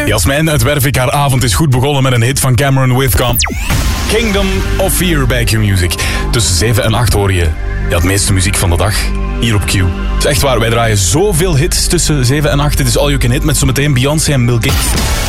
Jasmijn uit Wervik, haar avond is goed begonnen met een hit van Cameron Withcom. Kingdom of Fear bij Q-Music. Tussen 7 en 8 hoor je het meeste muziek van de dag hier op Q. Het is echt waar, wij draaien zoveel hits tussen 7 en 8. Dit is All You Can Hit met zometeen Beyoncé en Bill Gates.